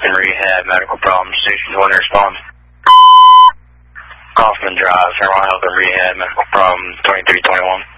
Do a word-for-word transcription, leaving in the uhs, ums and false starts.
Health and Rehab, medical problems, station one response. Kaufman Drive, Fairmont Health and Rehab, medical problem, twenty-three twenty-one.